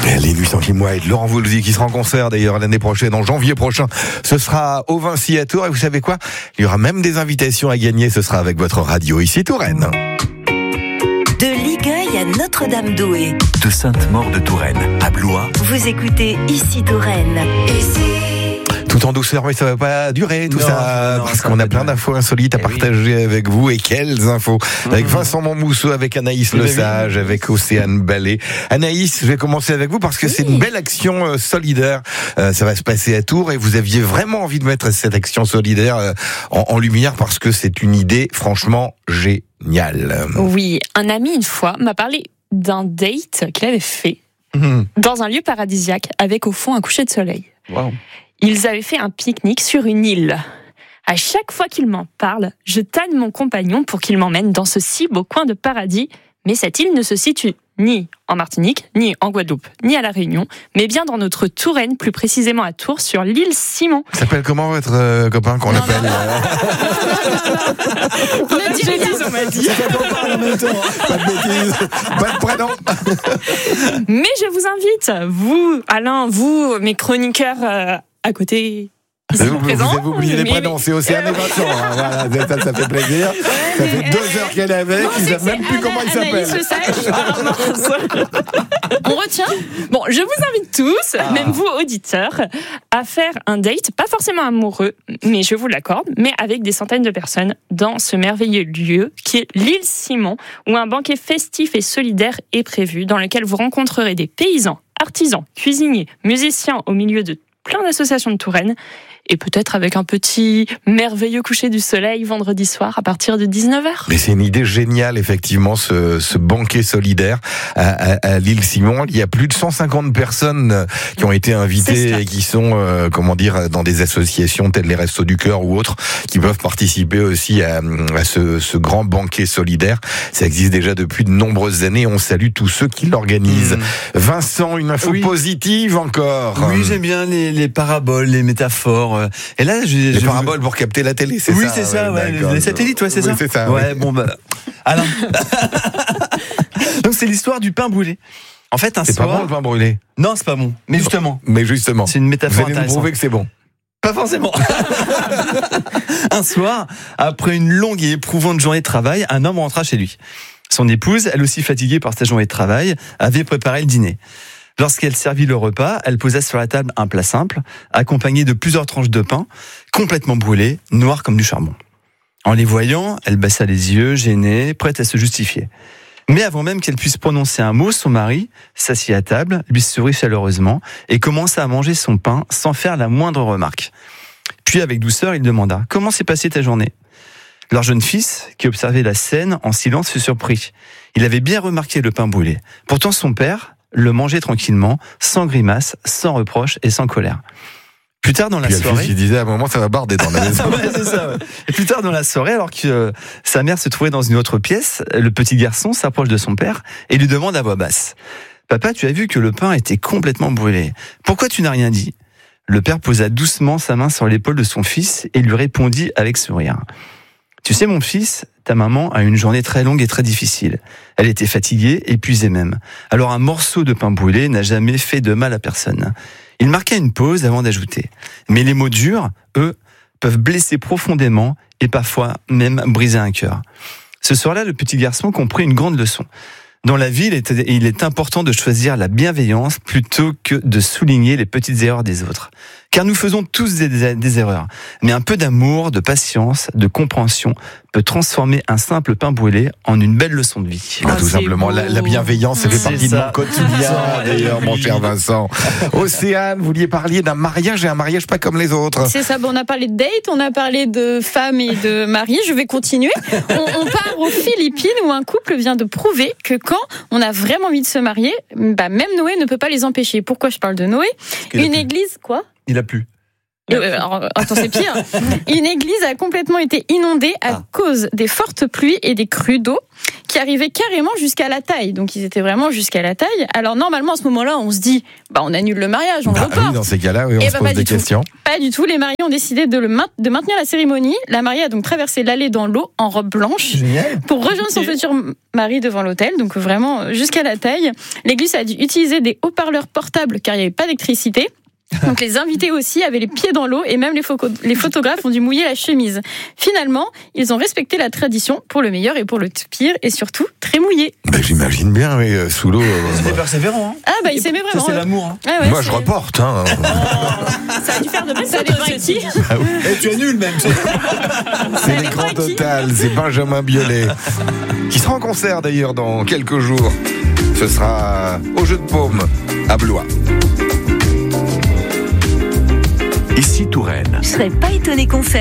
Les Nuits sans Kim Wilde, Laurent Voulzy qui sera en concert d'ailleurs l'année prochaine, en janvier prochain. Ce sera au Vinci à Tours et vous savez quoi ? Il y aura même des invitations à gagner, ce sera avec votre radio ici Touraine. De Ligueuil à Notre-Dame-d'Oué. De Sainte-Maure de Touraine à Blois. Vous écoutez ici Touraine. Tout en douceur, mais ça va pas durer tout ça, parce qu'on a plein d'infos insolites à partager avec vous. Et quelles infos! Avec Vincent Montmousseau, avec Anaïs Lesage, avec Océane Ballet. Anaïs, je vais commencer avec vous parce que c'est une belle action solidaire. Ça va se passer à Tours et vous aviez vraiment envie de mettre cette action solidaire en lumière parce que c'est une idée franchement géniale. Oui, un ami une fois m'a parlé d'un date qu'il avait fait dans un lieu paradisiaque avec au fond un coucher de soleil. Wow. Ils avaient fait un pique-nique sur une île. À chaque fois qu'il m'en parle, je tanne mon compagnon pour qu'il m'emmène dans ce si beau coin de paradis. Mais cette île ne se situe ni en Martinique, ni en Guadeloupe, ni à La Réunion, mais bien dans notre Touraine, plus précisément à Tours, sur l'île Simon. Ça s'appelle comment votre copain qu'on l'appelle On m'a dit. Pas de bêtises, pas de prénom. Mais je vous invite, vous, Alain, vous, mes chroniqueurs à côté. Vous avez oublié les prénoms, c'est Océane et Vincent. Voilà, ça fait plaisir. Ça fait 2 heures qu'elle est avec, ils ne savent même plus comment il s'appelle. On retient. Bon, je vous invite tous, même vous auditeurs, à faire un date, pas forcément amoureux, mais je vous l'accorde, mais avec des centaines de personnes dans ce merveilleux lieu qui est l'île Simon, où un banquet festif et solidaire est prévu, dans lequel vous rencontrerez des paysans, artisans, cuisiniers, musiciens au milieu de plein d'associations de Touraine, et peut-être avec un petit merveilleux coucher du soleil vendredi soir à partir de 19h. Mais c'est une idée géniale, effectivement, ce banquet solidaire à l'île Simon. Il y a plus de 150 personnes qui ont été invitées et qui sont, dans des associations telles les Restos du Cœur ou autres, qui peuvent participer aussi à ce grand banquet solidaire. Ça existe déjà depuis de nombreuses années. On salue tous ceux qui l'organisent. Vincent, une info positive encore. Oui, j'aime bien les paraboles, les métaphores. Et là, les paraboles pour capter la télé, c'est ça? Oui, c'est ça, les satellites, c'est ça. Oui, c'est ça. Ouais, bon, Alain. Donc, c'est l'histoire du pain brûlé. En fait, c'est pas bon le pain brûlé. Non, c'est pas bon. Mais justement. C'est une métaphore intéressante. Vous allez nous prouver que c'est bon. Pas forcément. Un soir, après une longue et éprouvante journée de travail, un homme rentra chez lui. Son épouse, elle aussi fatiguée par sa journée de travail, avait préparé le dîner. Lorsqu'elle servit le repas, elle posa sur la table un plat simple, accompagné de plusieurs tranches de pain, complètement brûlées, noires comme du charbon. En les voyant, elle baissa les yeux, gênée, prête à se justifier. Mais avant même qu'elle puisse prononcer un mot, son mari s'assit à table, lui sourit chaleureusement et commença à manger son pain sans faire la moindre remarque. Puis avec douceur, il demanda « Comment s'est passée ta journée ?» Leur jeune fils, qui observait la scène en silence, fut surpris. Il avait bien remarqué le pain brûlé. Pourtant son père le mangeait tranquillement, sans grimace, sans reproche et sans colère. Plus tard dans la soirée, il disait à un moment ça va barder dans la maison. C'est ça, ouais. Et plus tard dans la soirée, alors que sa mère se trouvait dans une autre pièce, le petit garçon s'approche de son père et lui demande à voix basse : Papa, tu as vu que le pain était complètement brûlé. Pourquoi tu n'as rien dit ? Le père posa doucement sa main sur l'épaule de son fils et lui répondit avec sourire : Tu sais mon fils, ta maman a une journée très longue et très difficile. Elle était fatiguée, épuisée même. Alors un morceau de pain brûlé n'a jamais fait de mal à personne. Il marqua une pause avant d'ajouter : Mais les mots durs, eux, peuvent blesser profondément et parfois même briser un cœur. Ce soir-là, le petit garçon comprit une grande leçon. Dans la vie, il est important de choisir la bienveillance plutôt que de souligner les petites erreurs des autres. Car nous faisons tous des erreurs. Mais un peu d'amour, de patience, de compréhension peut transformer un simple pain brûlé en une belle leçon de vie. Tout simplement, la bienveillance, ça fait partie de mon quotidien, d'ailleurs, mon cher Vincent. Océane, vous vouliez parler d'un mariage et un mariage pas comme les autres. C'est ça, on a parlé de date, on a parlé de femme et de mari, je vais continuer. On part aux Philippines où un couple vient de prouver que quand on a vraiment envie de se marier, même Noé ne peut pas les empêcher. Pourquoi je parle de Noé ? Une église, quoi ? Il a plu. Alors, attends, c'est pire. Une église a complètement été inondée à cause des fortes pluies et des crues d'eau qui arrivaient carrément jusqu'à la taille. Donc, ils étaient vraiment jusqu'à la taille. Alors, normalement, à ce moment-là, on se dit, on annule le mariage, on le reporte. Oui, dans ces cas-là, oui, on se pose des questions. Pas du tout. Les mariés ont décidé de maintenir la cérémonie. La mariée a donc traversé l'allée dans l'eau en robe blanche pour rejoindre son futur mari devant l'autel. Donc, vraiment jusqu'à la taille. L'église a dû utiliser des haut-parleurs portables car il n'y avait pas d'électricité. Donc les invités aussi avaient les pieds dans l'eau et même les photographes ont dû mouiller la chemise. Finalement, ils ont respecté la tradition pour le meilleur et pour le pire et surtout très mouillé. J'imagine bien, oui, sous l'eau. C'était persévérant. Il s'aimait vraiment. Ça, c'est l'amour. Moi, je reporte. Ça a dû faire de belles photos, ceci. Et tu annules même. C'est l'écran total, c'est Benjamin Biolay qui sera en concert d'ailleurs dans quelques jours. Ce sera au Jeu de Paume à Blois. Ici Touraine. Je serais pas étonnée qu'on